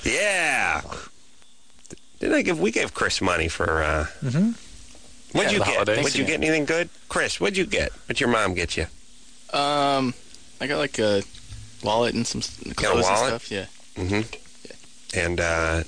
Yeah. We gave Chris money for, What'd you get? Holidays. What'd you get? Anything good? Chris, what'd you get? What'd your mom get you? I got like a wallet and some clothes and stuff. Yeah. Mm-hmm. Yeah. And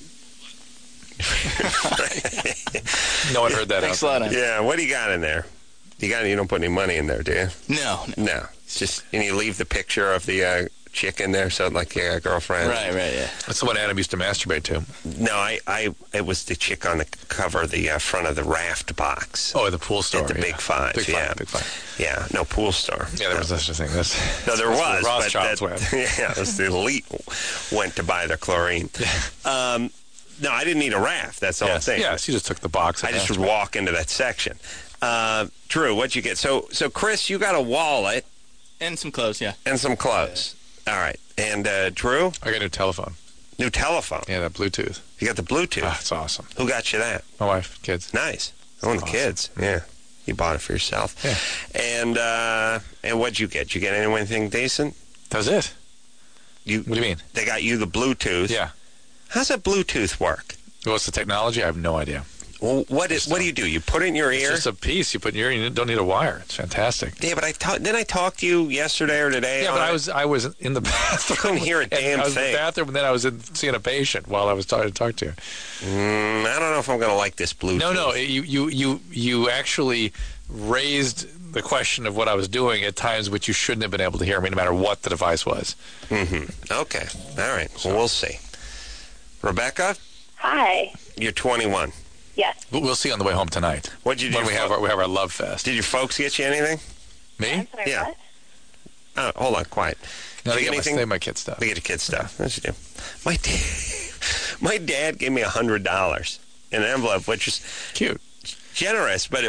no one heard that. Thanks a lot. Yeah. What do you got in there? You don't put any money in there, do you? No. It's just, and you leave the picture of the chick in there, so like your girlfriend. Right. Yeah. That's the one Adam used to masturbate to. No, it was the chick on the cover of the front of the Raft box. Oh, at the pool store. At the Big Five. Big yeah. Five. Yeah, no pool store. Yeah, there was such a thing. No, there was. Rothschilds but yeah, it was the elite went to buy their chlorine. No, I didn't need a Raft. That's all I'm saying. Yes, you just took the box. I just would walk into that section. Drew, what'd you get? So Chris, you got a wallet. And some clothes, yeah. And some clothes. Yeah. All right. And Drew? I got a new telephone. New telephone? Yeah, that Bluetooth. You got the Bluetooth? Ah, it's awesome. Who got you that? My wife, kids. Nice. Oh, and the kids. Yeah. You bought it for yourself. Yeah. And what'd you get? Did you get anything decent? That was it. What do you mean? They got you the Bluetooth. Yeah. How's that Bluetooth work? What's the technology? I have no idea. Well, what do you do? You put it in your ear? It's just a piece you put in your ear. You don't need a wire. It's fantastic. Yeah, but didn't I talk to you yesterday or today? Yeah, but I was in the bathroom. I couldn't hear a damn I was thing. in the bathroom, and then I was seeing a patient while I was trying to talk to you. I don't know if I'm going to like this Bluetooth. No. You actually raised the question of what I was doing at times which you shouldn't have been able to hear me, no matter what the device was. Mm-hmm. Okay. All right. Well, we'll see. Rebecca? Hi. You're 21. Yes. We'll see on the way home tonight. What'd you do? When we have our love fest. Did your folks get you anything? Me? Yeah. Hold on, quiet. No, they get my kid stuff. They get your kid stuff. That's what you do. My dad gave me $100 in an envelope, which is cute, generous, but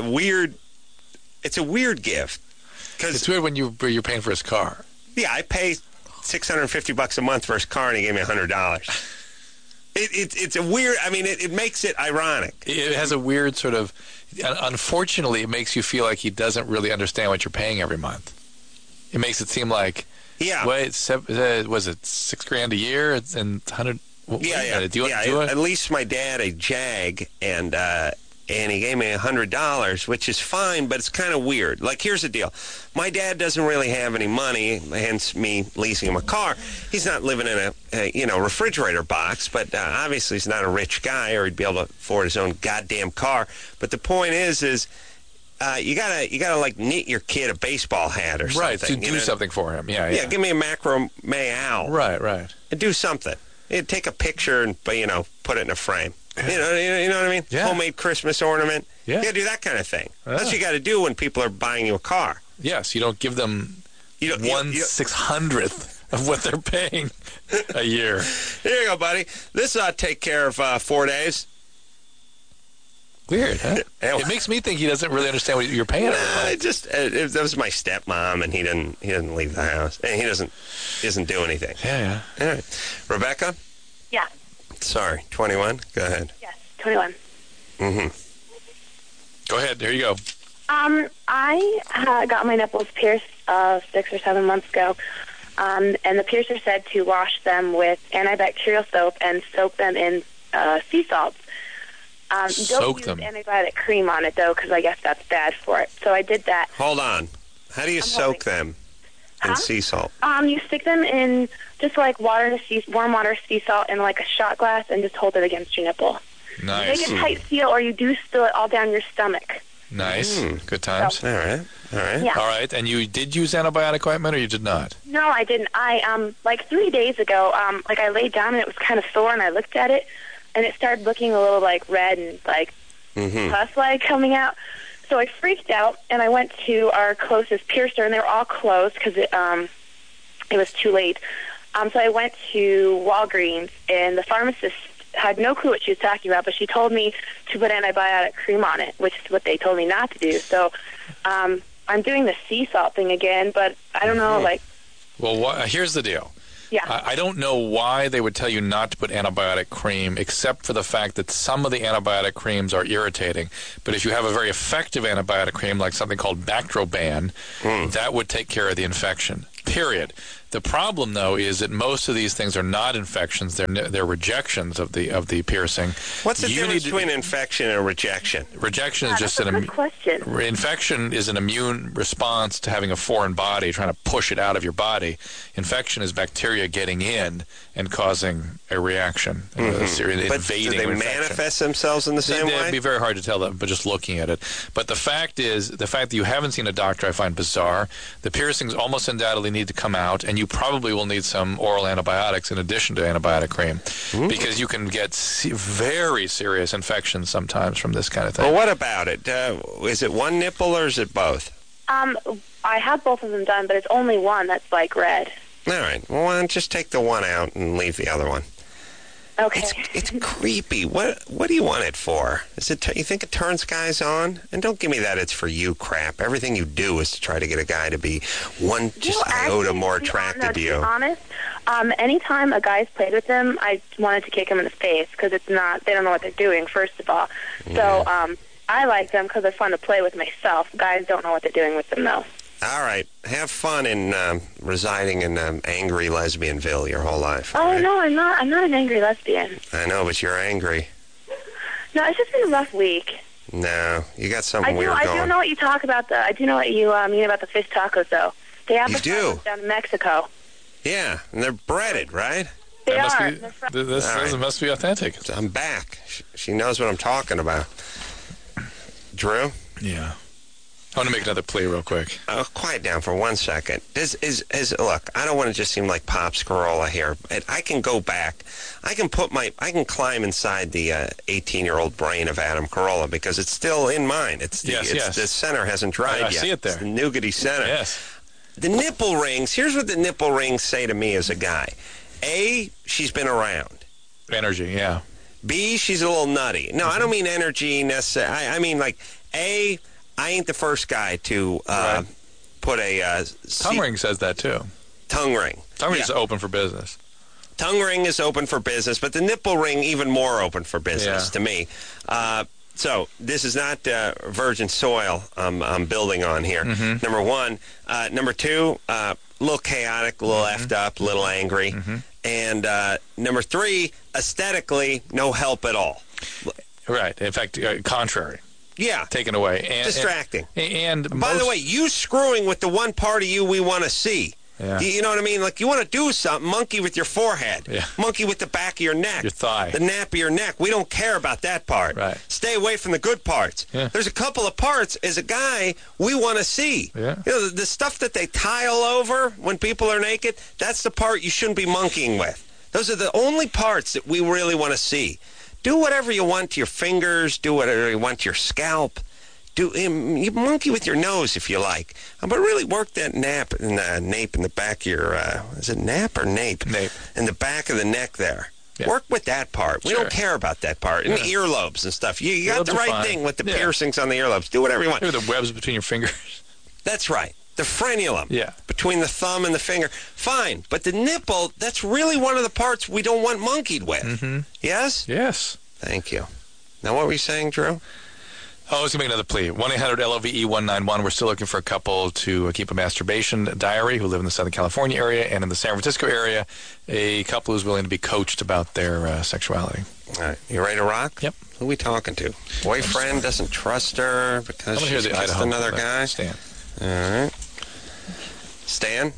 it's a weird gift. It's weird when you're paying for his car. Yeah, I pay $650 a month for his car, and he gave me $100. It's a weird. I mean, it makes it ironic. It has a weird sort of. Unfortunately, it makes you feel like he doesn't really understand what you're paying every month. It makes it seem like. Yeah. Wait, was it $6,000 a year and 100? Yeah. Do you at least my dad a Jag and he gave me $100, which is fine, but it's kind of weird. Like, here's the deal. My dad doesn't really have any money, hence me leasing him a car. He's not living in a refrigerator box, but obviously he's not a rich guy, or he'd be able to afford his own goddamn car. But the point is you gotta like knit your kid a baseball hat or something. Right, to do something for him. Yeah. Give me a macrame owl. Right. And do something. Take a picture and put it in a frame. You know what I mean? Yeah. Homemade Christmas ornament. Yeah. You got to do that kind of thing. That's what you got to do when people are buying you a car. Yes, you don't give them 1/600th of what they're paying a year. Here you go, buddy. This ought to take care of 4 days. Weird, huh? It makes me think he doesn't really understand what you're paying. That was my stepmom, and he didn't leave the house, and he doesn't do anything. Yeah. All right, Rebecca. Yeah. Sorry, 21. Go ahead. Yes, 21. Mm-hmm. Go ahead. There you go. I got my nipples pierced 6 or 7 months ago, and the piercer said to wash them with antibacterial soap and soak them in sea salt. Don't use antibiotic cream on it, though, because I guess that's bad for it. So I did that. Hold on. How do you soak them in sea salt? You stick them in just like warm water, sea salt, in like a shot glass, and just hold it against your nipple. Nice. Make a tight seal, or you do spill it all down your stomach. Nice. Good times. So, all right. Yeah. All right. And you did use antibiotic ointment, or you did not? No, I didn't. I like 3 days ago, I laid down and it was kind of sore, and I looked at it, and it started looking a little like red and like pus-like coming out. So I freaked out, and I went to our closest piercer, and they were all closed because it was too late. So I went to Walgreens, and the pharmacist had no clue what she was talking about, but she told me to put antibiotic cream on it, which is what they told me not to do. So I'm doing the sea salt thing again, but I don't know, like... Well, here's the deal. Yeah. I don't know why they would tell you not to put antibiotic cream, except for the fact that some of the antibiotic creams are irritating. But if you have a very effective antibiotic cream, like something called Bactroban, that would take care of the infection, period. The problem, though, is that most of these things are not infections; they're rejections of the piercing. What's the difference between infection and rejection? Rejection is just an question. Infection is an immune response to having a foreign body trying to push it out of your body. Infection is bacteria getting in and causing a reaction, invading. But do they manifest themselves in the same way? It'd be very hard to tell them, but just looking at it. But the fact that you haven't seen a doctor, I find bizarre. The piercings almost undoubtedly need to come out, and you probably will need some oral antibiotics in addition to antibiotic cream, because you can get very serious infections sometimes from this kind of thing. Well, what about it? Is it one nipple or is it both? I have both of them done, but it's only one that's like red. All right. Well, why don't you just take the one out and leave the other one? Okay. It's creepy. What do you want it for? Is it you think it turns guys on? And don't give me that it's for you crap. Everything you do is to try to get a guy to be iota more attracted to you. To be honest, anytime a guy's played with them, I wanted to kick him in the face because they don't know what they're doing, first of all. So I like them because they're fun to play with myself. Guys don't know what they're doing with them, though. All right. Have fun in residing in angry lesbianville your whole life. Oh, right? no, I'm not an angry lesbian. I know, but you're angry. No, it's just been a rough week. No, you got something weird going. I do know what you talk about. I do know what you mean about the fish tacos, though. They have the down in Mexico. Yeah, and they're breaded, right? They are. This must be authentic. I'm back. She knows what I'm talking about. Drew? Yeah. I want to make another plea real quick. Quiet down for 1 second. Look, I don't want to just seem like Pops Corolla here. I can go back. I can climb inside the 18-year-old brain of Adam Carolla because it's still in mine. The center hasn't dried yet. I see it there. It's the nougaty center. Yes. The nipple rings, here's what the nipple rings say to me as a guy. A, she's been around. Energy, yeah. B, she's a little nutty. No, I don't mean energy necessarily. I mean, like, A, I ain't the first guy to put a... tongue ring says that, too. Tongue ring. Tongue ring is open for business. Tongue ring is open for business, but the nipple ring even more open for business to me. So this is not virgin soil I'm building on here. Number one. Number two, a little chaotic, a little effed up, a little angry. And number three, aesthetically, no help at all. Right. In fact, contrary. Yeah. Taken away. And, distracting. And by the way, you screwing with the one part of you we want to see. Yeah. You know what I mean? Like, you want to do something, monkey with your forehead. Yeah. Monkey with the back of your neck. Your thigh. The nape of your neck. We don't care about that part. Right. Stay away from the good parts. Yeah. There's a couple of parts, as a guy, we want to see. Yeah. You know, the stuff that they tile over when people are naked, that's the part you shouldn't be monkeying with. Those are the only parts that we really want to see. Do whatever you want to your fingers. Do whatever you want to your scalp. You monkey with your nose if you like, but really work that nape in the back of your. Is it nap or nape? Nape. In the back of the neck there. Yeah. Work with that part. We don't care about that part. And the earlobes and stuff. You got the right thing with the piercings on the earlobes. Do whatever you want. Maybe the webs between your fingers. That's right. The frenulum. Yeah. Between the thumb and the finger. Fine. But the nipple, that's really one of the parts we don't want monkeyed with. Yes? Yes. Thank you. Now, what were you saying, Drew? I was going to make another plea. 1-800-LOVE-191. We're still looking for a couple to keep a masturbation diary who live in the Southern California area and in the San Francisco area. A couple who's willing to be coached about their sexuality. All right. You ready to rock? Yep. Who are we talking to? Boyfriend doesn't trust her because she's kissed another guy? Stan. All right. Stan?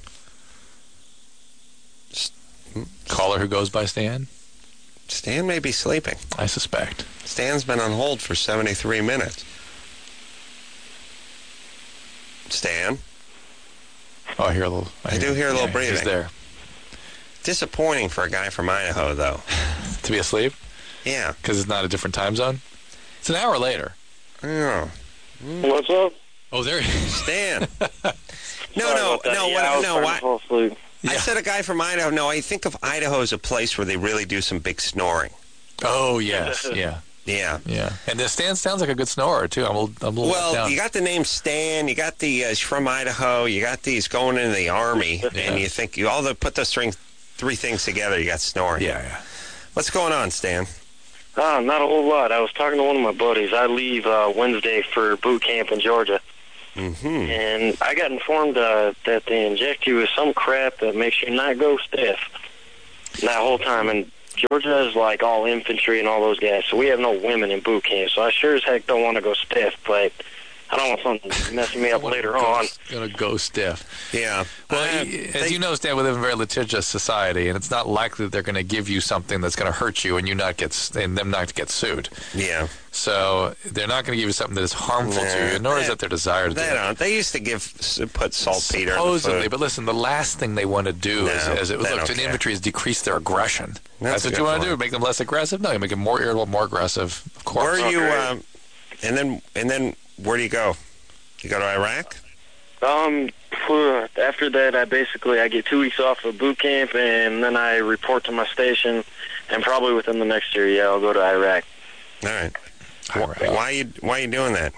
Caller who goes by Stan? Stan may be sleeping. I suspect. Stan's been on hold for 73 minutes. Stan? Oh, I hear a little... I do hear a little breathing. He's there. Disappointing for a guy from Idaho, though. To be asleep? Yeah. Because it's not a different time zone? It's an hour later. Yeah. What's up? Oh, there he is. Stan. No. I said a guy from Idaho. No, I think of Idaho as a place where they really do some big snoring. Oh, yes. Yeah. Yeah. And the Stan sounds like a good snorer, too. I'm a little well, you got the name Stan. You got the he's from Idaho. You got these going into the Army. And you think put those three things together, you got snoring. Yeah. What's going on, Stan? Not a whole lot. I was talking to one of my buddies. I leave Wednesday for boot camp in Georgia. And I got informed that they inject you with some crap that makes you not go stiff that whole time. And Georgia is like all infantry and all those guys, so we have no women in boot camp. So I sure as heck don't want to go stiff, but I don't want something messing me up later on. Going to go stiff. Yeah. Well, as you know, Stan, we live in a very litigious society, and it's not likely that they're going to give you something that's going to hurt you and them not get sued. Yeah. So they're not going to give you something that is harmful to you, nor is that their desire to do. They don't. They used to put saltpeter supposedly, in the food. but listen, the last thing they want to do to infantry is decrease their aggression. That's what you want to do. Make them less aggressive? No, you make them more irritable, more aggressive. Of course. Where are you? And then where do you go? You go to Iraq? After that, I get 2 weeks off of boot camp, and then I report to my station, and probably within the next year, I'll go to Iraq. All right. Why are you doing that?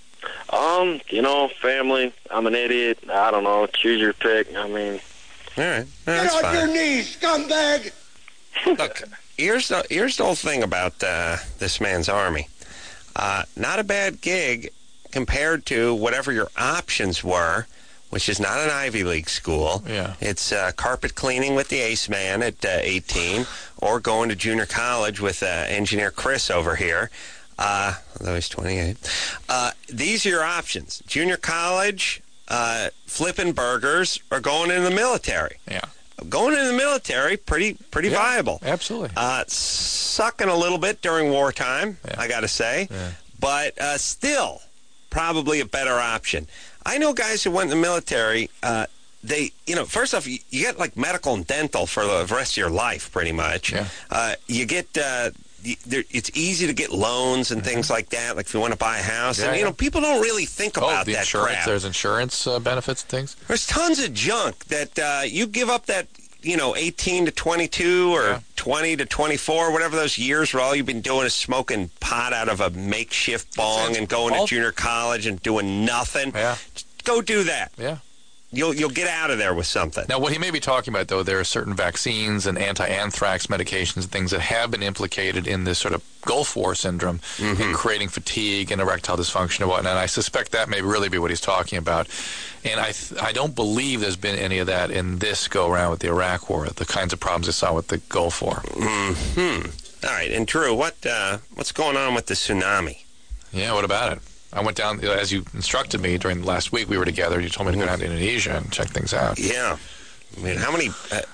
Family. I'm an idiot. I don't know. Choose your pick. I mean. All right. Get on your knees, scumbag! Look, here's the whole thing about this man's army. Not a bad gig compared to whatever your options were, which is not an Ivy League school. Yeah. It's carpet cleaning with the ace man at 18, or going to junior college with engineer Chris over here, although he's 28. These are your options. Junior college, flipping burgers, or going into the military. Yeah. Going into the military, pretty viable. Absolutely. Sucking a little bit during wartime, I got to say, but still probably a better option. I know guys who went in the military. First off, you get like medical and dental for the rest of your life, pretty much. Yeah. You get. It's easy to get loans and things like that, like if you want to buy a house. And, people don't really think about the that insurance. crap. There's insurance benefits and things. There's tons of junk that you give up that, 18 to 22 or 20 to 24, whatever those years where all you've been doing is smoking pot out of a makeshift bong and going to junior college and doing nothing. Yeah. Just go do that. Yeah. You'll get out of there with something. Now, what he may be talking about, though, there are certain vaccines and anti-anthrax medications and things that have been implicated in this sort of Gulf War syndrome in creating fatigue and erectile dysfunction and whatnot. And I suspect that may really be what he's talking about. And I don't believe there's been any of that in this go-around with the Iraq War, the kinds of problems I saw with the Gulf War. All right. And, Drew, what's going on with the tsunami? Yeah, what about it? I went down, as you instructed me during the last week we were together. You told me to go down to Indonesia and check things out. Yeah. I mean, how many...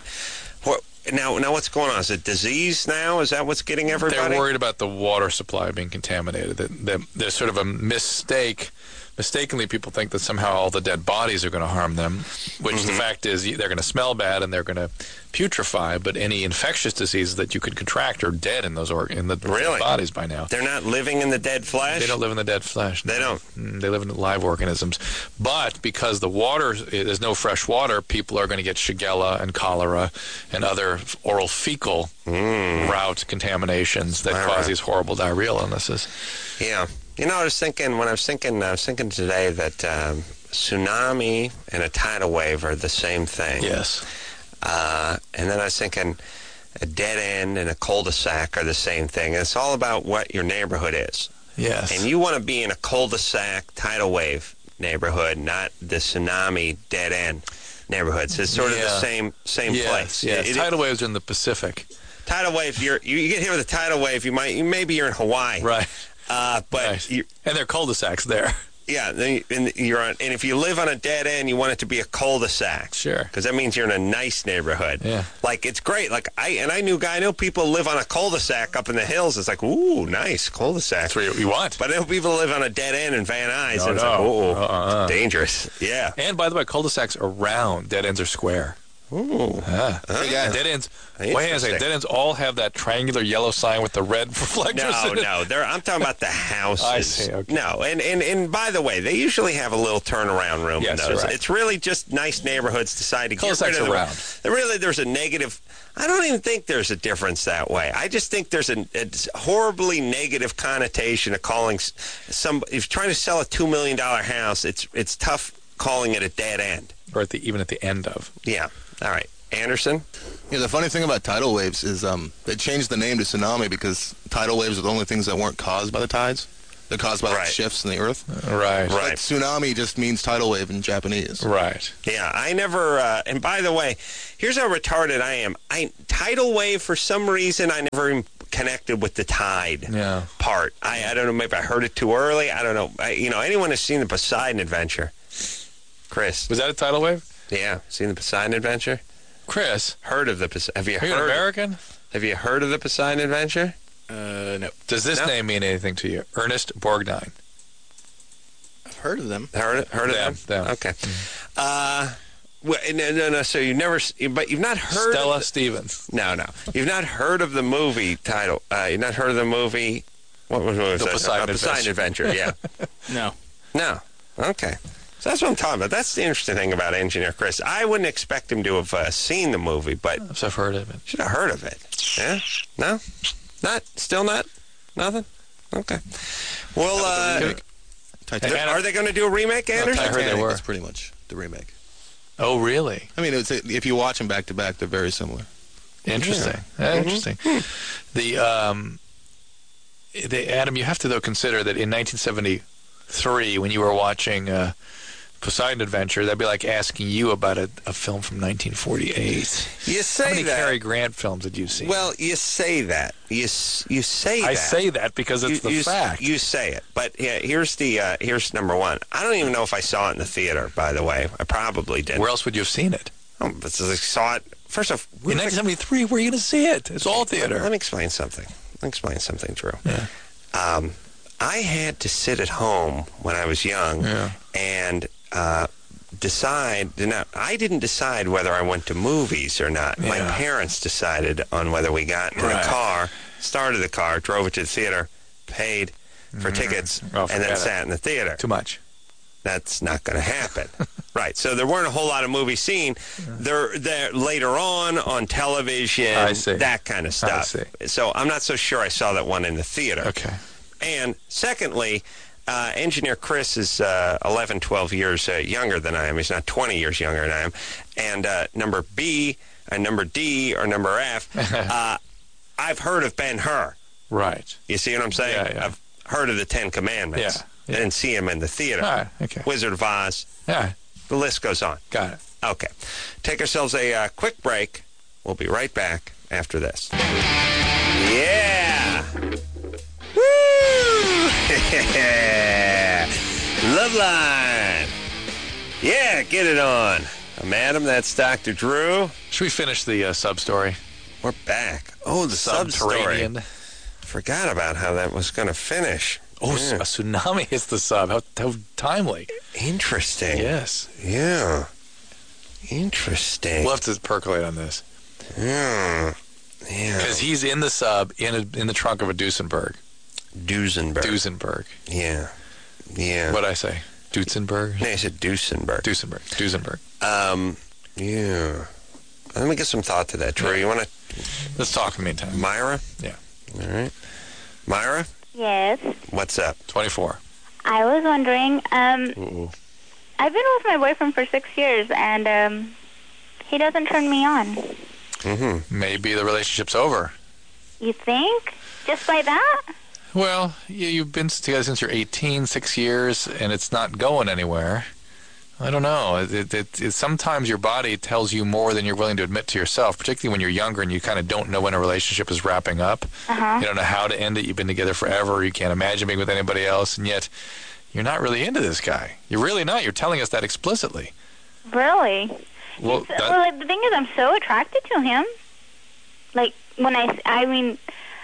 Now what's going on? Is it disease now? Is that what's getting everybody? They're worried about the water supply being contaminated. There's sort of a mistake. Mistakenly, people think that somehow all the dead bodies are going to harm them, which the fact is they're going to smell bad and they're going to putrefy, but any infectious diseases that you could contract are dead in those dead bodies by now. They're not living in the dead flesh? They don't live in the dead flesh. They don't? They live in live organisms. But because there's no fresh water, people are going to get Shigella and cholera and other oral fecal route contaminations that cause these horrible diarrheal illnesses. Yeah. I was thinking today that tsunami and a tidal wave are the same thing. Yes. And then I was thinking a dead end and a cul-de-sac are the same thing. And it's all about what your neighborhood is. Yes. And you want to be in a cul-de-sac tidal wave neighborhood, not the tsunami dead end neighborhoods. It's sort of the same place. Yeah. Tidal waves are in the Pacific. Tidal wave, you get hit with a tidal wave, maybe you're in Hawaii. Right. But and there are cul-de-sacs there. Yeah, and if you live on a dead end, you want it to be a cul-de-sac. Sure. Because that means you're in a nice neighborhood. Yeah. Like, it's great. Like, I know people live on a cul-de-sac up in the hills. It's like, ooh, nice cul-de-sac. That's what you want. But I know people live on a dead end in Van Nuys, and it's like, ooh, dangerous. Yeah. And by the way, cul-de-sacs are round. Dead ends are square. Ooh. Dead ends. Wait a second. Dead ends all have that triangular yellow sign with the red reflectors. No. I'm talking about the houses. I see. Okay. No, and by the way, they usually have a little turnaround room in those. Right. It's really just nice neighborhoods decide to get rid of around. There's a negative. I don't even think there's a difference that way. I just think there's a horribly negative connotation of calling if you're trying to sell a $2 million house, it's tough calling it a dead end. Or even at the end of. Yeah. All right. Anderson? Yeah, the funny thing about tidal waves is they changed the name to tsunami because tidal waves are the only things that weren't caused by the tides. They're caused by shifts in the Earth. Right. Like tsunami just means tidal wave in Japanese. Right. Yeah, I never, and by the way, here's how retarded I am. Tidal wave, for some reason, I never connected with the tide part. I don't know, maybe I heard it too early. I don't know. Anyone has seen the Poseidon Adventure? Chris. Was that a tidal wave? Yeah, seen the Poseidon Adventure? Chris. Heard of the Poseidon? Are you an American? Have you heard of the Poseidon Adventure? No. Does this name mean anything to you? Ernest Borgnine. I've heard of them. Heard of them? Okay. No. So you've never, but you've not heard Stella Stevens. No. You've not heard of the movie title. You've not heard of the movie. What was the that? Poseidon Adventure. Yeah. No. Okay. So that's what I'm talking about. That's the interesting thing about Engineer Chris. I wouldn't expect him to have seen the movie, but I've heard of it. Should have heard of it. Yeah. No. Still not? Nothing? Okay. Well, are they going to do a remake, Anders? I heard they were. It's pretty much the remake. Oh, really? I mean, if you watch them back to back, they're very similar. Interesting. Yeah. Interesting. Adam, you have to, though, consider that in 1973, when you were watching Poseidon Adventure, that'd be like asking you about a film from 1948. You say How many that. Cary Grant films did you see? Well, you say that. You say that. I say that because it's the fact. You say it. But here's number one. I don't even know if I saw it in the theater, by the way. I probably didn't. Where else would you have seen it? I saw it. First off, in 1973, where are you going to see it? It's all theater. Let me explain something. Drew. Yeah. I had to sit at home when I was young and decide. I didn't decide whether I went to movies or not. My parents decided on whether we got in a car, started the car, drove it to the theater, paid for tickets, and then sat in the theater. Too much. That's not going to happen. Right. So there weren't a whole lot of movies seen. They're later on television, that kind of stuff. I see. So I'm not so sure I saw that one in the theater. Okay. And secondly, Engineer Chris is 11, 12 years younger than I am. He's not 20 years younger than I am. And number B, and number D, or number F, I've heard of Ben-Hur. Right. You see what I'm saying? Yeah. I've heard of the Ten Commandments. Yeah. Didn't see him in the theater. All right. Okay. Wizard of Oz. Yeah. The list goes on. Got it. Okay. Take ourselves a quick break. We'll be right back after this. Yeah! Woo! Loveline! Yeah, get it on. Madam, that's Dr. Drew. Should we finish the sub-story? We're back. Oh, the sub-story. Forgot about how that was going to finish. Oh, a tsunami hits the sub. How timely. Interesting. Yes. Yeah. Interesting. We'll have to percolate on this. Yeah. Because he's in the sub in the trunk of a Duesenberg. Duesenberg. Yeah. What'd I say? Duesenberg? No, I said Duesenberg. Duesenberg. Yeah. Let me get some thought to that, Drew. You want to... Let's talk in the meantime. Myra? Yeah. All right. Myra? Yes. What's up? 24. I was wondering, I've been with my boyfriend for 6 years, and he doesn't turn me on. Mm-hmm. Maybe the relationship's over. You think? Just by that? Well, you've been together since you're 18, 6 years, and it's not going anywhere. I don't know. Sometimes your body tells you more than you're willing to admit to yourself, particularly when you're younger and you kind of don't know when a relationship is wrapping up. Uh-huh. You don't know how to end it. You've been together forever. You can't imagine being with anybody else, and yet you're not really into this guy. You're really not. You're telling us that explicitly. Really? Well, the thing is, I'm so attracted to him. Like, when I mean,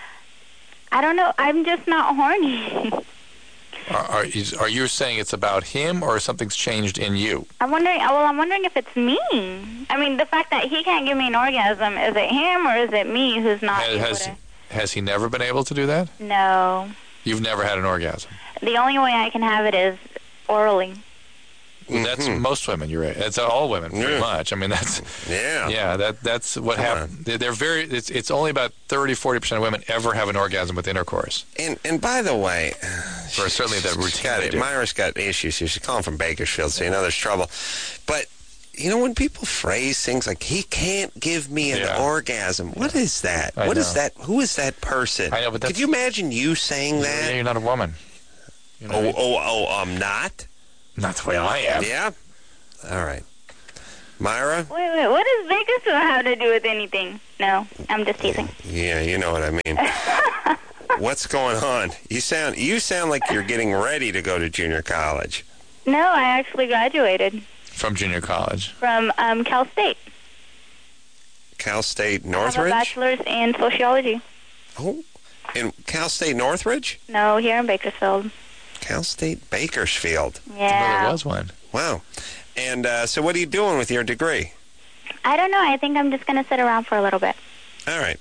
I don't know. I'm just not horny. Are you saying it's about him or something's changed in you? I'm wondering if it's me. I mean, the fact that he can't give me an orgasm, is it him or is it me who's not able to? Has he never been able to do that? No. You've never had an orgasm? The only way I can have it is orally. Well, that's most women. You're right. It's all women, pretty much. I mean, that's that's what happened. They're very. It's only about 30-40% of women ever have an orgasm with intercourse. And by the way, or certainly the routine. Myra's got issues. She's calling from Bakersfield, so you know there's trouble. But you know when people phrase things like "he can't give me an orgasm," what is that? What is that? Who is that person? I know, but could you imagine you saying that? Yeah, you're not a woman. You know I'm not? Not the way I am. Yeah? All right. Myra? Wait. What does Vegas have to do with anything? No, I'm just teasing. Yeah, you know what I mean. What's going on? You sound like you're getting ready to go to junior college. No, I actually graduated. From junior college? From Cal State. Cal State Northridge? I have a bachelor's in sociology. Oh, in Cal State Northridge? No, here in Bakersfield. Cal State Bakersfield. Yeah. There was one. Wow. And so what are you doing with your degree? I don't know. I think I'm just going to sit around for a little bit. All right.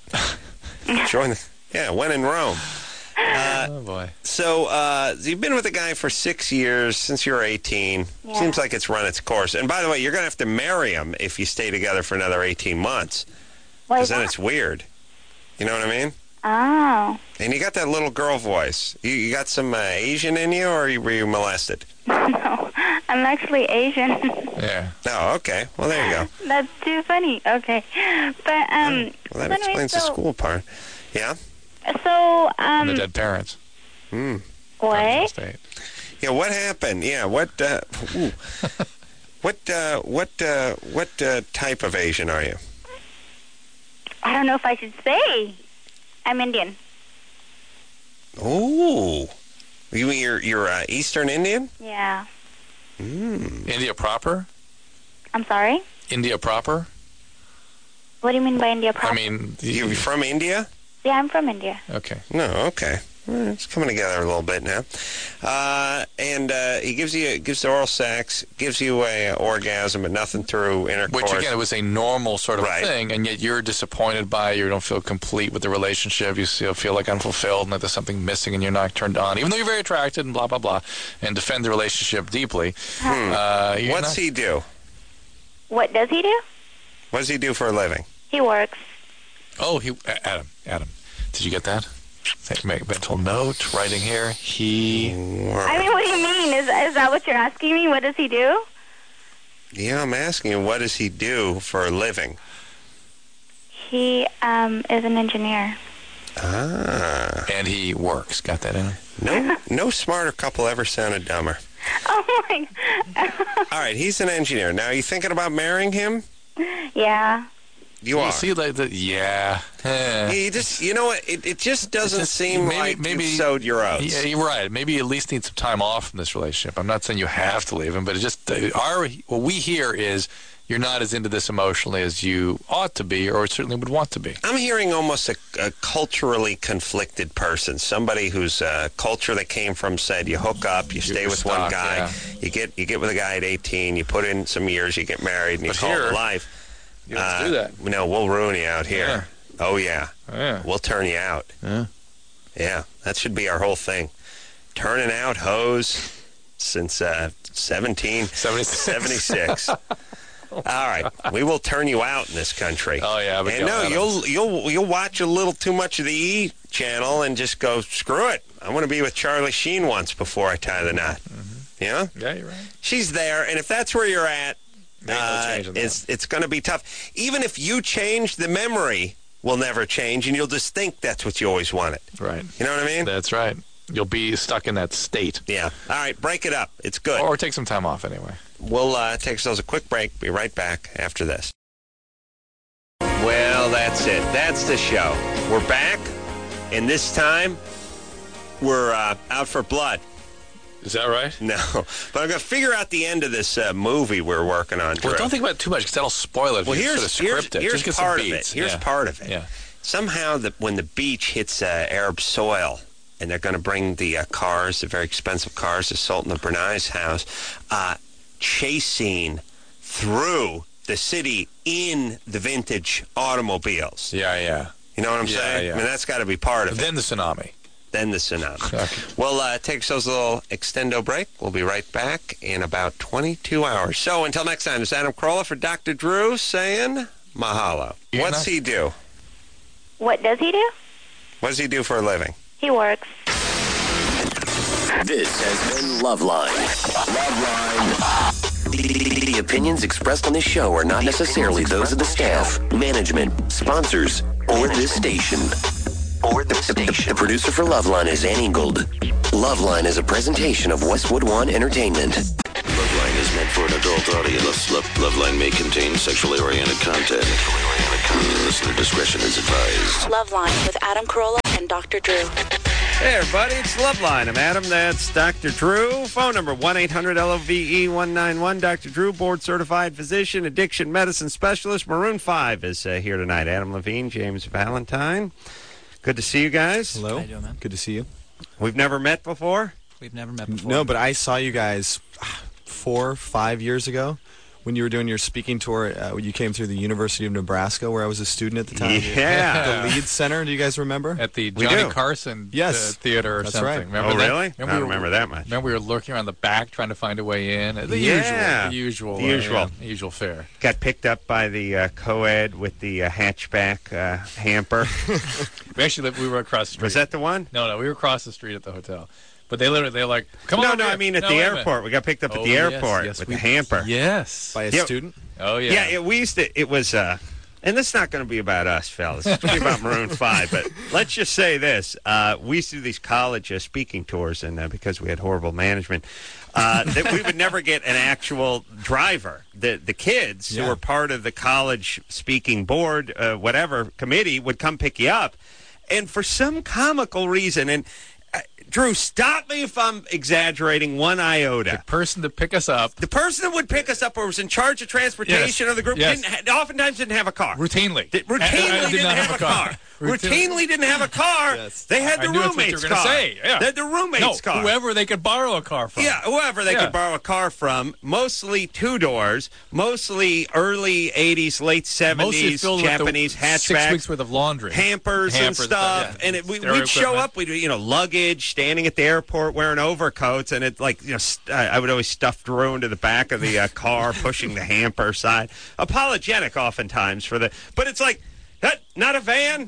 When in Rome. Oh, boy. So you've been with a guy for 6 years, since you were 18. Yeah. Seems like it's run its course. And by the way, you're going to have to marry him if you stay together for another 18 months. Because then it's weird. You know what I mean? Oh. And you got that little girl voice. You got some Asian in you, or were you molested? No, I'm actually Asian. Yeah. Oh, okay. Well, there you go. That's too funny. Okay. But, well, that explains the school part. Yeah? So, And the dead parents. What? Yeah, what happened? Yeah, what type of Asian are you? I don't know if I should say. I'm Indian. Oh. You mean you're Eastern Indian? Yeah. India proper? I'm sorry? India proper? What do you mean by India proper? I mean... You from India? Yeah, I'm from India. Okay. No, okay. It's coming together a little bit now. And he gives the oral sex, gives you a orgasm, but nothing through intercourse. Which, again, it was a normal sort of thing, and yet you're disappointed by it. You don't feel complete with the relationship. You still feel like unfulfilled and that there's something missing and you're not turned on, even though you're very attracted and blah, blah, blah, and defend the relationship deeply. What's he do? What does he do? What does he do for a living? He works. Oh, Adam, did you get that? Make mental note, writing here. He... I mean, what do you mean? Is that what you're asking me? What does he do? Yeah, I'm asking you, what does he do for a living? He is an engineer. Ah. And he works. Got that in? No smarter couple ever sounded dumber. Oh, my God. All right, he's an engineer. Now, are you thinking about marrying him? Yeah. You are. See, like yeah. You just, you know what? It just doesn't seem like maybe you sowed your oats. Yeah, you're right. Maybe you at least need some time off from this relationship. I'm not saying you have to leave him, but it just what we hear is you're not as into this emotionally as you ought to be, or certainly would want to be. I'm hearing almost a culturally conflicted person, somebody whose culture they came from said you hook up, you stay with one guy, you get with a guy at 18, you put in some years, you get married, and you call it life. You don't have to do that. No, we'll ruin you out here. Yeah. Oh, yeah. We'll turn you out. Yeah, that should be our whole thing. Turning out hoes since 1776. All right, we will turn you out in this country. Oh, yeah. And no, you'll watch a little too much of the E channel and just go, screw it. I want to be with Charlie Sheen once before I tie the knot. Mm-hmm. Yeah? Yeah, you're right. She's there, and if that's where you're at, it's going to be tough. Even if you change, the memory will never change, and you'll just think that's what you always wanted. Right. You know what I mean? That's right. You'll be stuck in that state. Yeah. All right, break it up. It's good. Or take some time off anyway. We'll take ourselves a quick break. Be right back after this. Well, that's it. That's the show. We're back, and this time we're out for blood. Is that right? No, but I'm going to figure out the end of this movie we're working on. Well, don't think about it too much because that'll spoil it. Well, here's part of it. Here's part of it. Yeah. Somehow, when the beach hits Arab soil, and they're going to bring the cars, the very expensive cars, to Sultan of Brunei's house, chasing through the city in the vintage automobiles. Yeah. You know what I'm saying? Yeah. I mean, that's got to be part of it. Then the tsunami. Okay. We'll take ourselves a little extendo break. We'll be right back in about 22 hours. So until next time, it's Adam Carolla for Dr. Drew saying mahalo. What's he do? What does he do? What does he do for a living? He works. This has been Loveline. The opinions expressed on this show are not necessarily those of the staff, management, sponsors, or this station. The producer for Loveline is Annie Gold. Loveline is a presentation of Westwood One Entertainment. Loveline is meant for an adult audience. Loveline may contain sexually oriented content. Listener discretion is advised. Loveline with Adam Carolla and Dr. Drew. Hey, everybody, it's Loveline. I'm Adam. That's Dr. Drew. Phone number 1-800-LOVE-191. Dr. Drew, board-certified physician, addiction medicine specialist. Maroon 5 is here tonight. Adam Levine, James Valentine. Good to see you guys. Hello. How you doing, man? Good to see you. We've never met before? We've never met before. No, but I saw you guys 4 or 5 years ago when you were doing your speaking tour. You came through the University of Nebraska, where I was a student at the time. Yeah. The Leeds Center. Do you guys remember? At the Johnny Carson Theater or That's something. Right. Remember oh, that? really? I don't remember that much. Remember we were lurking around the back trying to find a way in? The usual fare. Got picked up by the co-ed with the hatchback hamper. We were across the street. Was that the one? No, we were across the street at the hotel. But they're like, come on. No, I mean at the airport. We got picked up at the airport with the hamper. Yes. By a student? Oh, yeah. Yeah, it was, and this is not going to be about us, fellas. It's going to be about Maroon 5. But let's just say this. We used to do these college speaking tours, and because we had horrible management, that we would never get an actual driver. The kids who were part of the college speaking board, whatever committee, would come pick you up. And for some comical reason, and Drew, stop me if I'm exaggerating one iota. The person to pick us up. The person that would pick us up or was in charge of transportation of the group oftentimes didn't have a car. Routinely. Routinely didn't have a car. Routinely didn't have a car. Yes. They had the roommate's car. Say. Yeah. They had the roommate's car. Whoever they could borrow a car from. Yeah, whoever they could borrow a car from. Mostly two doors. Mostly early 80s, late 70s Japanese hatchback. 6 weeks worth of laundry. Hampers and stuff. Yeah. And we'd show up. We'd luggage, standing at the airport wearing overcoats, and it I would always stuff Drew into the back of the car, pushing the hamper side. Apologetic oftentimes for but it's like not a van,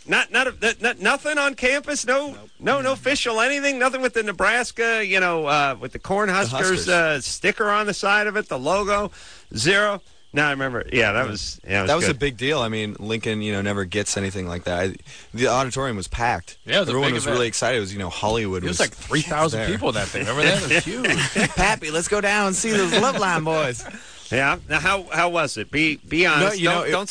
nothing on campus, no official anything, nothing with the Nebraska, with the Cornhuskers sticker on the side of it, the logo, zero. No, I remember. Yeah, that was a big deal. I mean, Lincoln, never gets anything like that. The auditorium was packed. Yeah, everyone was really excited. It was, Hollywood. It was like 3,000 people in that thing. Remember that? It was huge. Pappy, let's go down and see those Loveline boys. Yeah. Now, how was it? Be honest. Don't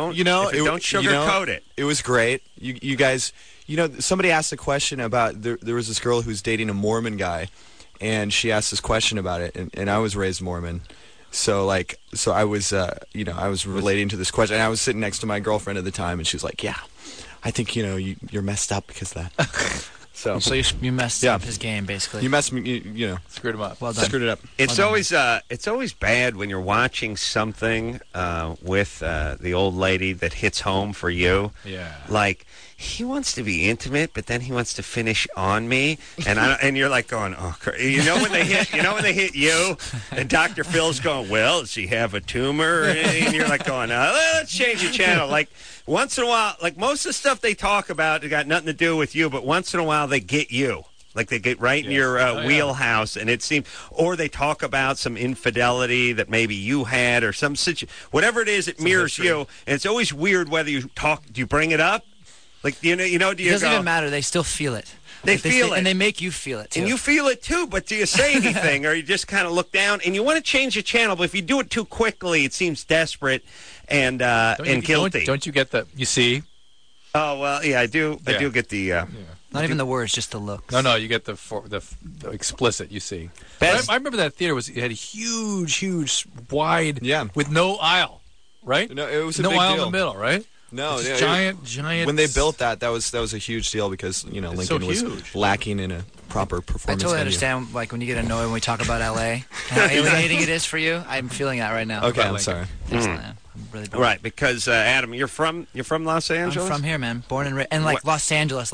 sugarcoat it. It was great. You guys, somebody asked a question about there was this girl who's dating a Mormon guy, and she asked this question about it, and I was raised Mormon. So I was, I was relating to this question. And I was sitting next to my girlfriend at the time, and she was like, "Yeah, I think you're messed up because of that." So you messed up his game, basically. You messed me, screwed him up. Well done. Screwed it up. It's always bad when you're watching something with the old lady that hits home for you. Yeah. Like, he wants to be intimate, but then he wants to finish on me, and you're like going, oh, when they hit you, and Dr. Phil's going, well, does he have a tumor? And you're like going, let's change the channel. Like once in a while, like most of the stuff they talk about, it got nothing to do with you, but once in a while they get you. Like they get right in your wheelhouse, and it seems, or they talk about some infidelity that maybe you had, or some whatever it is, it mirrors you, and it's always weird whether you talk. Do you bring it up? Like, do you it doesn't even matter. They still feel it. They feel it. And they make you feel it, too. And you feel it, too, but do you say anything? Or you just kind of look down, and you want to change the channel, but if you do it too quickly, it seems desperate and guilty. Don't you get you see? Oh, well, yeah, I do. Yeah. I do get the... Not even the words, just the looks. No, you get the explicit, you see. I remember that theater it had a huge, wide, with no aisle, right? No, it was a no big aisle deal. in the middle, right? No, giant. When they built that was a huge deal because Lincoln was lacking in a proper performance. I totally venue. understand. Like when you get annoyed when we talk about LA, how alienating it is for you. I'm feeling that right now. Okay, I'm sorry. I'm really bummed. Right, because Adam, you're from Los Angeles. I'm from here, man. Born and raised, and Los Angeles,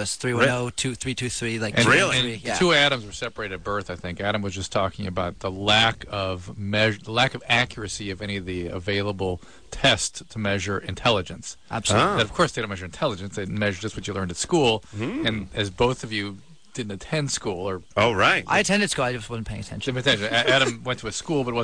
310-2323. Like really, the two Adams were separated at birth. I think Adam was just talking about the lack of accuracy of any of the available tests to measure intelligence. Absolutely. And of course, they don't measure intelligence; they measure just what you learned at school. And as both of you didn't attend school, or right, I attended school. I just wasn't paying attention. Adam went to a school, but wasn't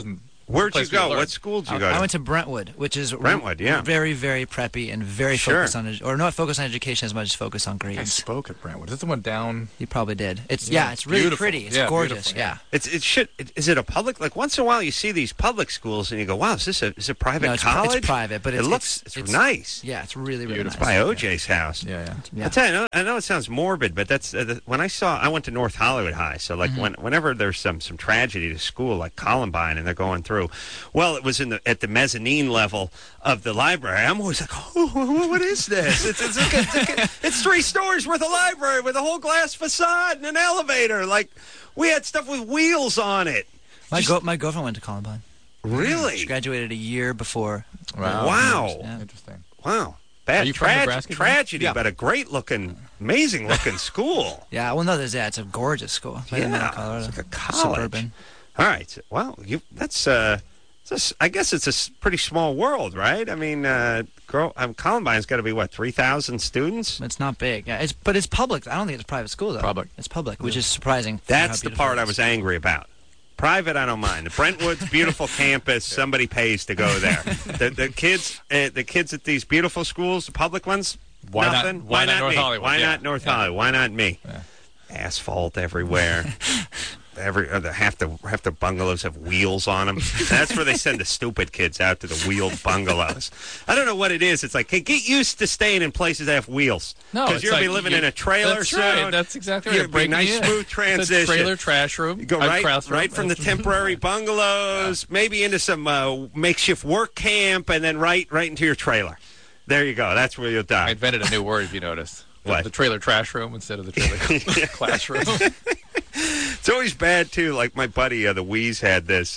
Where'd you go? What school did you go to? I went to Brentwood, which is Brentwood, yeah. very, very preppy and very focused on, or not focused on education as much as focused on grades. I spoke at Brentwood. Is that the one down? You probably did. It's it's really beautiful. pretty. It's gorgeous. Yeah. Is it a public? Like once in a while, you see these public schools, and you go, "Wow, is a private college?" It's private, but it looks nice. Yeah, it's really, really nice. It's by OJ's house. Yeah. I tell you, I know it sounds morbid, but that's when I went to North Hollywood High. So like whenever there's some tragedy to school, like Columbine, and they're going through, well, it was at the mezzanine level of the library. I'm always like, oh, what is this? It's 3 stories worth of library with a whole glass facade and an elevator. Like we had stuff with wheels on it. My girlfriend went to Columbine. Really? She graduated a year before. Wow. Yeah. Interesting. Wow. Bad tragedy, but a great-looking, amazing-looking school. Yeah, well, no, it's a gorgeous school. It's it's like a college. Suburban. All right. Well, that's I guess it's a pretty small world, right? I mean, Columbine's got to be, 3,000 students? It's not big. Yeah, but it's public. I don't think it's a private school, though. Public. It's public, which is surprising. That's the part I was angry about. Private, I don't mind. The Brentwood's beautiful campus. Somebody pays to go there. The kids at these beautiful schools, the public ones, nothing. Why not North me? Hollywood? Why not North Hollywood? Why not me? Yeah. Asphalt everywhere. Half the bungalows have wheels on them. That's where they send the stupid kids out, to the wheeled bungalows. I don't know what it is. It's like, hey, get used to staying in places that have wheels. No, because you're going to be living in a trailer that's soon. Right. That's exactly right. It'll be nice, smooth transition. It's a trailer trash room. You go right from the temporary bungalows, maybe into some makeshift work camp, and then right into your trailer. There you go. That's where you'll die. I invented a new word, if you noticed. What? The trailer trash room instead of the trailer classroom. It's always bad too. Like my buddy, the Wheeze, had this.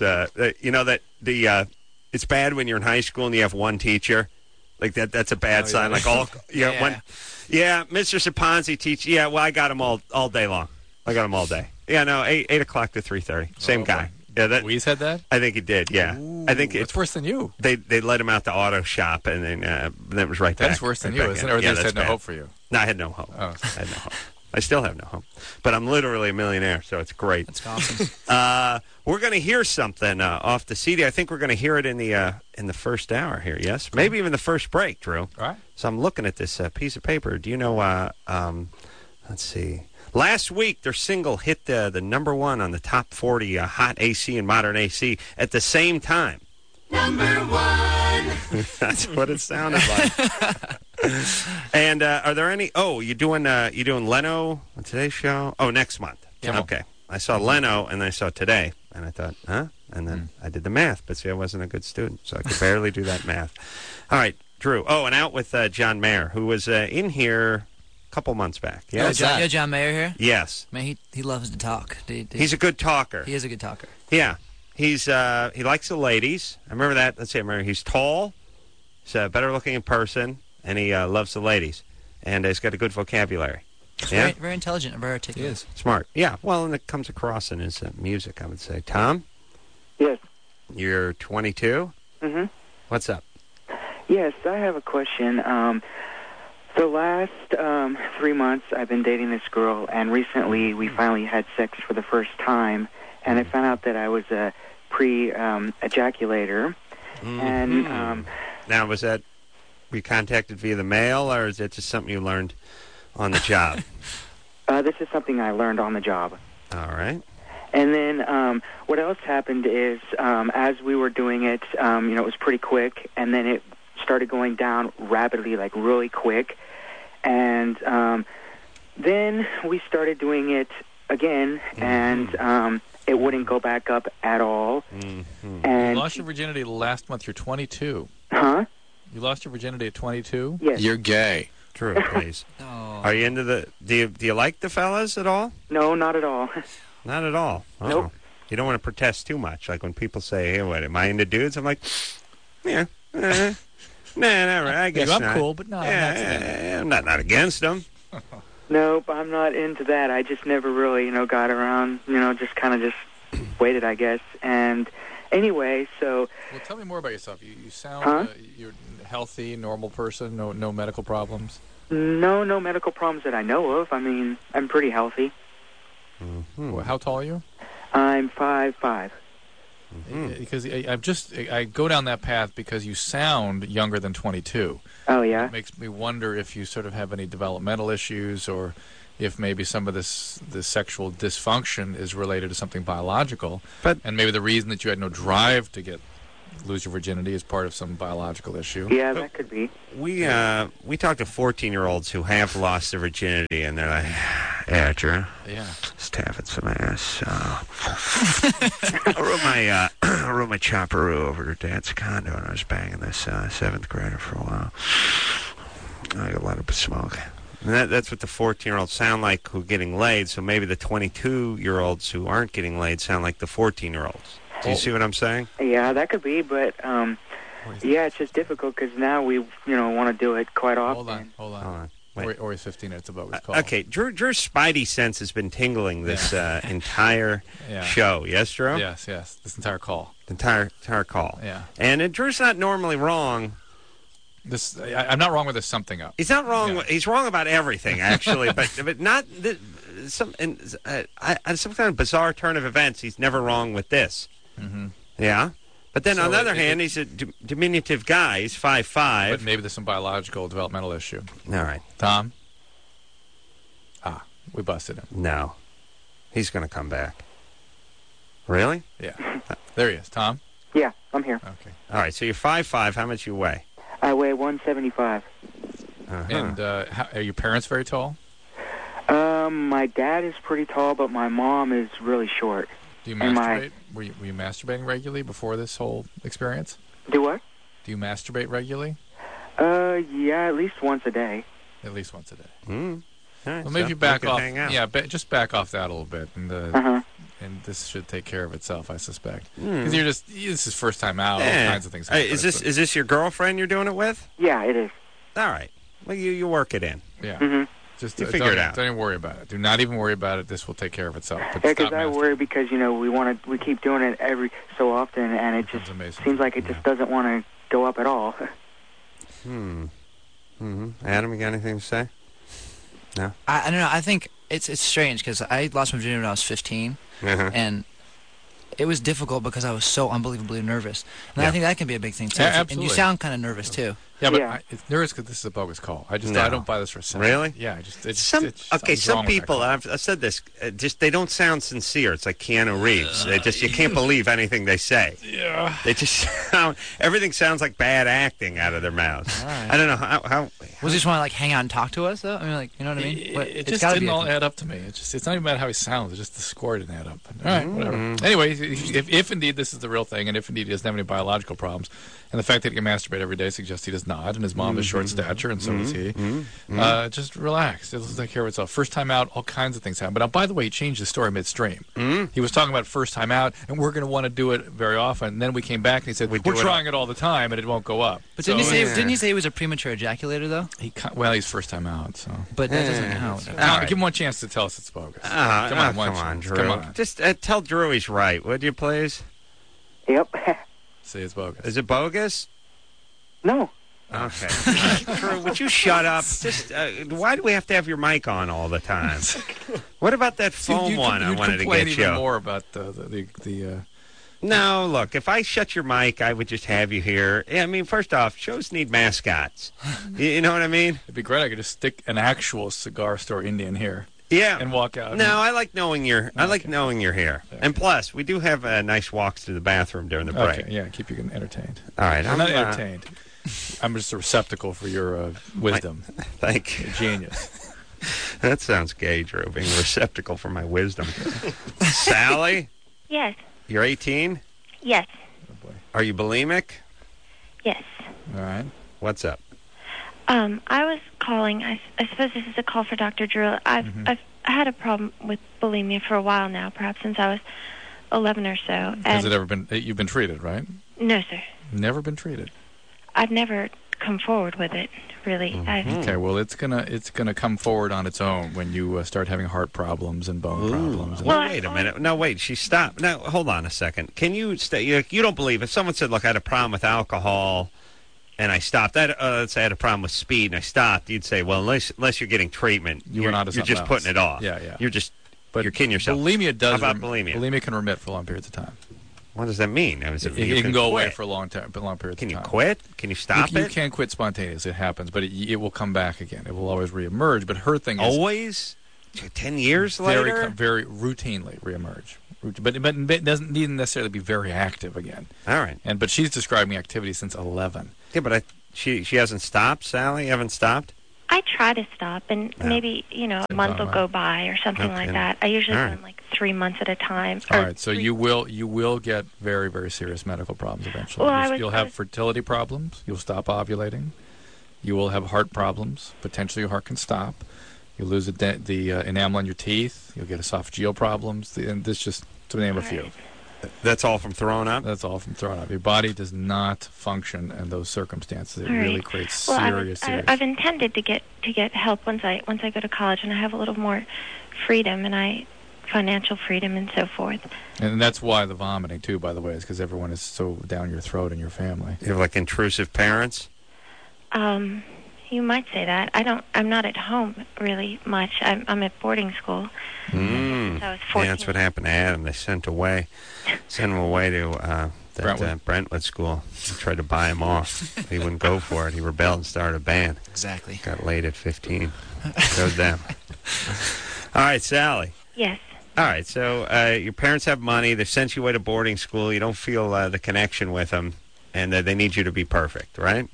It's bad when you're in high school and you have one teacher. Like that's a bad sign. Like Mr. Saponzi teach. Yeah, well, I got him all day long. I got him all day. Yeah, no, 8 o'clock to 3:30. Same guy. Yeah, Wheeze had that? I think he did. Yeah, I think it's worse than you. They let him out the auto shop, and then that was right back. That's worse than you, isn't it? Or they had no hope for you. No, I had no hope. Oh. I had no hope. I still have no hope. But I'm literally a millionaire, so it's great. That's awesome. We're going to hear something off the CD. I think we're going to hear it in the first hour here, yes? Maybe even the first break, Drew. All right. So I'm looking at this piece of paper. Do you know, let's see. Last week, their single hit the number 1 on the top 40 hot AC and modern AC at the same time. Number 1. That's what it sounded like. And are there any? Oh, you doing Leno on today's show? Oh, next month. Yeah. Okay. I saw Leno and I saw Today, and I thought, huh? And then I did the math, but see, I wasn't a good student, so I could barely do that math. All right, Drew. Oh, and out with John Mayer, who was in here a couple months back. Yeah, John Mayer here. Yes. Man, he loves to talk. He's a good talker. He is a good talker. Yeah. He likes the ladies. I remember that. Let's see. I remember he's tall. He's better looking in person. And he loves the ladies, and he's got a good vocabulary. Yeah? Very, very intelligent and very articulate. He is. Smart. Yeah, well, and it comes across in his music, I would say. Tom? Yes. You're 22? Mm-hmm. What's up? Yes, I have a question. The last 3 months, I've been dating this girl, and recently we finally had sex for the first time, and I found out that I was a pre-ejaculator. Mm-hmm. And now, was that... Were you contacted via the mail, or is it just something you learned on the job? This is something I learned on the job. All right. And then what else happened is as we were doing it, it was pretty quick, and then it started going down rapidly, like really quick. And then we started doing it again, and it wouldn't go back up at all. Mm-hmm. And you lost your virginity last month. You're 22. Huh? You lost your virginity at 22? Yes. You're gay. Drew, please. Are you into the... Do you like the fellas at all? No, not at all. Not at all? Oh. Nope. You don't want to protest too much. Like when people say, hey, what, am I into dudes? I'm like, yeah. Nah, not right. I guess I'm not. cool, but no. I'm not against them. Nope, I'm not into that. I just never really, got around, just kind of just waited, I guess. And... Anyway, so... Well, tell me more about yourself. You sound you're a healthy, normal person, no medical problems? No medical problems that I know of. I mean, I'm pretty healthy. Mm-hmm. Well, how tall are you? I'm 5'5". Because I go down that path because you sound younger than 22. Oh, yeah? It makes me wonder if you sort of have any developmental issues, or if maybe some of this sexual dysfunction is related to something biological. And maybe the reason that you had no drive to lose your virginity is part of some biological issue. Yeah, that could be. We talk to 14-year-olds who have lost their virginity, and they're like, "Yeah, Drew. Yeah, just having some ass. I rode my chopperoo over to Dad's condo, and I was banging this 7th grader for a while. I got a lot of smoke." And that's what the 14-year-olds sound like who are getting laid. So maybe the 22-year-olds who aren't getting laid sound like the 14-year-olds. Do you see what I'm saying? Yeah, that could be, but yeah, it's just difficult because now we, want to do it quite often. Hold on. Or he's 15. It's a bogus call. Okay, Drew's spidey sense has been tingling this entire show. Yes, Drew? Yes. This entire call. Entire call. Yeah. And Drew's not normally wrong. I'm not wrong with this something up. He's not wrong. Yeah. He's wrong about everything, actually, but not some kind of bizarre turn of events. He's never wrong with this. Mm-hmm. Yeah, but then on the other hand, he's a diminutive guy. He's 5'5". But maybe there's some biological developmental issue. All right, Tom. We busted him. No, he's going to come back. Really? Yeah. There he is, Tom. Yeah, I'm here. Okay. All right, so you're 5'5". How much you weigh? I weigh 175. And are your parents very tall? My dad is pretty tall, but my mom is really short. Do you masturbate? Were you masturbating regularly before this whole experience? Do what? Do you masturbate regularly? Yeah, at least once a day. At least once a day. All right, well, maybe you back off. Yeah, just back off that a little bit, and and this should take care of itself, I suspect. Because this is first time out. All kinds of things. Hey, is this your girlfriend you're doing it with? Yeah, it is. All right. Well, you work it in. Yeah. Mm-hmm. Just you figure it out. Don't even worry about it. Do not even worry about it. This will take care of itself. But yeah, because I worry because we keep doing it every so often, and it just seems like it just doesn't want to go up at all. Adam, you got anything to say? No. I don't know. I think it's strange because I lost my virginity when I was 15, and it was difficult because I was so unbelievably nervous. And I think that can be a big thing too. Yeah, absolutely. And you sound kind of nervous too. Yeah, but it's nervous because this is a bogus call. I don't buy this for a second. Really? Yeah, some people, I've said this, they don't sound sincere. It's like Keanu Reeves. You can't believe anything they say. Yeah. They just everything sounds like bad acting out of their mouths. Right. I don't know how. Was he just want to hang out and talk to us though? I mean, you know what I mean? It just didn't all add up to me. It's not even about how he sounds. It's just the score didn't add up. All right, whatever. Anyway, if indeed this is the real thing, and if indeed he doesn't have any biological problems, and the fact that he can masturbate every day suggests he does not, and his mom is short stature, and so is he. Just relax. It'll take care of itself. First time out, all kinds of things happen. Now, by the way, he changed the story midstream. He was talking about first time out, and we're going to want to do it very often. And then we came back, and he said, we're trying it all the time, and it won't go up. But didn't he say he was a premature ejaculator, though? He's first time out, so. But that doesn't count. Right. Give him one chance to tell us it's bogus. Come on, Drew. Come on. Just tell Drew he's right, would you, please? Yep. Say it's bogus. Is it bogus? No. Okay. Drew, would you shut up? Just why do we have to have your mic on all the time? What about that phone one I wanted to get you? Even more about the No, look, if I shut your mic, I would just have you here. Yeah, I mean, first off, shows need mascots. You know what I mean? It'd be great. I could just stick an actual cigar store Indian here. Yeah, and walk out. No, I like knowing you're. I like knowing you're here. Okay. And plus, we do have nice walks to the bathroom during the break. Okay, yeah, keep you entertained. All right, I'm not entertained. I'm just a receptacle for your wisdom. Thank you, genius. That sounds gay, Drew. Being a receptacle for my wisdom. Sally. Yes. You're 18. Yes. Oh boy. Are you bulimic? Yes. All right. What's up? I was calling. I suppose this is a call for Dr. Drew. I've had a problem with bulimia for a while now, perhaps since I was 11 or so. Has it ever been? You've been treated, right? No, sir. Never been treated. I've never come forward with it, really. Okay, well, it's gonna come forward on its own when you start having heart problems and bone problems. Well, wait a minute. No, wait. She stopped. Now, hold on a second. Can you stay? You don't believe if someone said, "Look, I had a problem with alcohol." And I stopped. Let's say I had a problem with speed, and I stopped. You'd say, "Well, unless you're getting treatment, you're just putting it off. Yeah. You're kidding yourself." Bulimia does. How about bulimia? Bulimia can remit for long periods of time. What does that mean? You can go away for a long time, a long period of time. Can you quit? Can you stop it? You can quit spontaneously. It happens, but it will come back again. It will always reemerge. But her thing is always 10 years later, very routinely reemerge. But it doesn't need necessarily be very active again. All right. But she's describing activity since 11. Yeah, but she hasn't stopped. Sally, you haven't stopped. I try to stop, and maybe, a month will go by or something like that. I usually run like 3 months at a time. All right, so you will get very, very serious medical problems eventually. Well, you'll have fertility problems. You'll stop ovulating. You will have heart problems. Potentially your heart can stop. You'll lose the enamel on your teeth. You'll get esophageal problems. And this just to name a few. That's all from throwing up? That's all from throwing up. Your body does not function in those circumstances. It really creates serious. I've intended to get help once I go to college, and I have a little more freedom, and financial freedom and so forth. And that's why the vomiting too, by the way, is because everyone is so down your throat in your family. You have like intrusive parents? You might say that. I'm not at home really much. I'm at boarding school. So I was 14. Yeah, that's what happened to Adam. They sent him away to Brentwood School. They tried to buy him off. He wouldn't go for it. He rebelled and started a band. Exactly. Got laid at 15. Goes down. All right, Sally. Yes. All right, so your parents have money. They sent you away to boarding school. You don't feel the connection with them, and they need you to be perfect, right?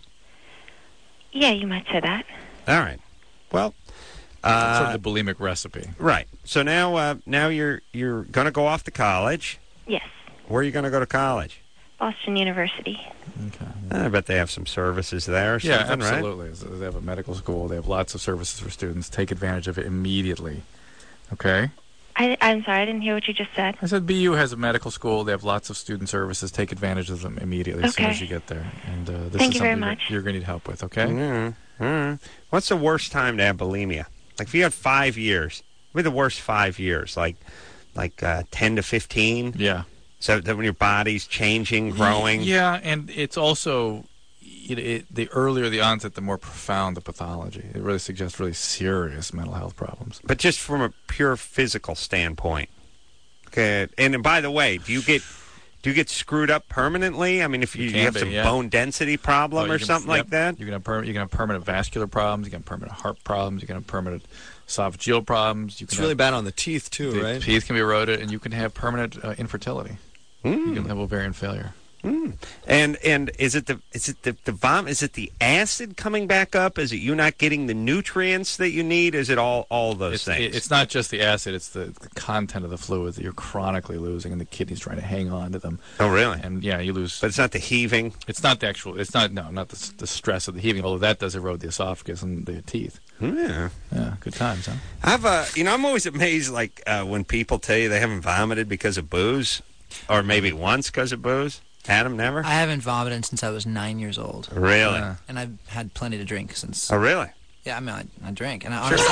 Yeah, you might say that. All right. Well, sort of the bulimic recipe. Right. So now you're going to go off to college. Yes. Where are you going to go to college? Boston University. Okay. I bet they have some services there. Or yeah, something, absolutely. Right? They have a medical school. They have lots of services for students. Take advantage of it immediately. Okay. I'm sorry, I didn't hear what you just said. I said BU has a medical school. They have lots of student services. Take advantage of them immediately as soon as you get there. And this Thank is you very something much. You're going to need help with, okay? Mm-hmm. What's the worst time to have bulimia? Like if you had 5 years, what are the worst 5 years? Like 10 to 15? Yeah. So that when your body's changing, growing? Yeah, and it's also... the earlier the onset, the more profound the pathology. It really suggests really serious mental health problems. But just from a pure physical standpoint. Okay. And by the way, do you get screwed up permanently? I mean, if you have some bone density problem or something like that? You can have permanent vascular problems. You can have permanent heart problems. You can have permanent esophageal problems. It's really bad on the teeth, too, right? The teeth can be eroded, and you can have permanent infertility. You can have ovarian failure. And is it the vomit? Is it the acid coming back up? Is it you not getting the nutrients that you need? Is it all those things? It's not just the acid. It's the content of the fluids that you're chronically losing, and the kidney's trying to hang on to them. Oh, really? And yeah, you lose. But it's not the heaving. It's not the actual. It's not the stress of the heaving. Although that does erode the esophagus and the teeth. Yeah. Yeah. Good times, huh? I'm always amazed, like when people tell you they haven't vomited because of booze, or maybe once because of booze. Adam, never? I haven't vomited since I was 9 years old. Really? And I've had plenty to drink since. Oh, really? Yeah, I mean, I drink. And honestly,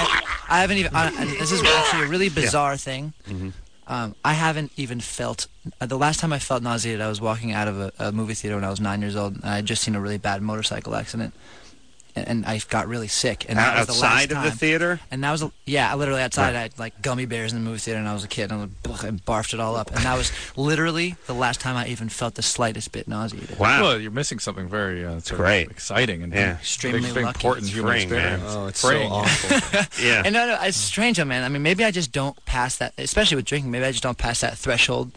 I haven't even... this is actually a really bizarre thing. Mm-hmm. I haven't even felt... the last time I felt nauseated, I was walking out of a movie theater when I was 9 years old, and I had just seen a really bad motorcycle accident. And I got really sick. And that was the last outside of the theater? And that was, literally outside. Right. I had like gummy bears in the movie theater, and I was a kid, and I barfed it all up. And that was literally the last time I even felt the slightest bit nauseated. Wow. Well, you're missing something very great, exciting, and extremely very important human experience. Oh, it's so awful. Yeah. And no, it's strange, man. I mean, maybe I just don't pass that, especially with drinking, maybe I just don't pass that threshold.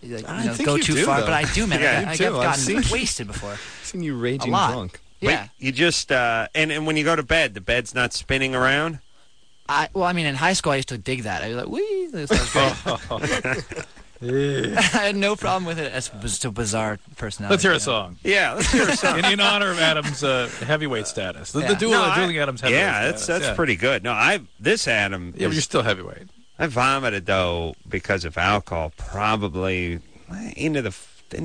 Go too far, but I do, man. Yeah, I've gotten wasted before. I've seen you raging drunk. Yeah. Wait, you just and when you go to bed, the bed's not spinning around? I mean, in high school, I used to dig that. I'd be like, wee. That was great. I had no problem with it. It's just a bizarre personality. Let's hear a song. Yeah, let's hear a song. in honor of Adam's heavyweight status. The dueling Adam's heavyweight status. That's pretty good. No, this Adam... Yeah, but you're still heavyweight. I vomited, though, because of alcohol, probably into the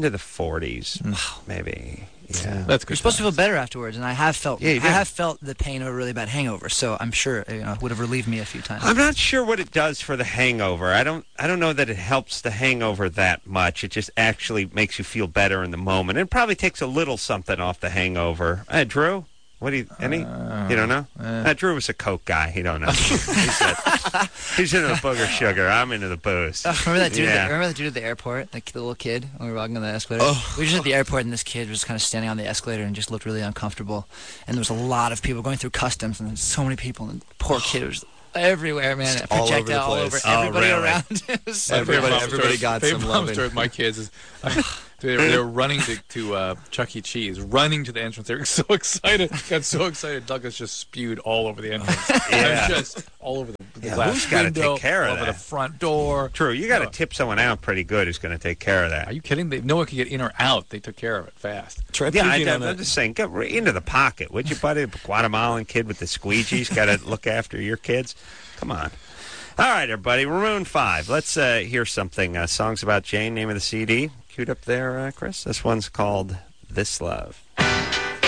40s, maybe. Yeah, that's good. You're supposed to feel better afterwards, and I have felt the pain of a really bad hangover. So I'm sure it would have relieved me a few times. I'm not sure what it does for the hangover. I don't know that it helps the hangover that much. It just actually makes you feel better in the moment. It probably takes a little something off the hangover. Drew? What do you? Any? You don't know? Drew was a coke guy. He don't know. He's into the booger sugar. I'm into the booze. Remember that dude? Remember that dude at the airport? The little kid when we were walking on the escalator. We were just at the airport, and this kid was kind of standing on the escalator and just looked really uncomfortable. And there was a lot of people going through customs, and so many people. And the poor kid was everywhere, man. Projectile all over everybody around. Everybody got some loving. With my kids is they were running to Chuck E. Cheese, running to the entrance. They were so excited. Got so excited. Douglas just spewed all over the entrance. Just all over the glass who's got to take care of all that? over the front door. True. You got to tip someone out pretty good who's going to take care of that. Are you kidding? No one could get in or out. They took care of it fast. I'm just saying, get into the pocket, would you, buddy? The Guatemalan kid with the squeegees got to look after your kids. Come on. All right, everybody. Maroon 5. Let's hear something. Songs About Jane, name of the CD. Queued up there, Chris. This one's called This Love.